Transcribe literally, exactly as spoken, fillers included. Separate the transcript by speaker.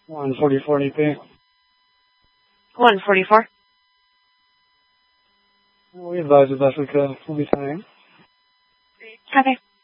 Speaker 1: one forty-four A P.
Speaker 2: one forty-four.
Speaker 1: We advise the best we could. We'll be fine.
Speaker 2: Copy.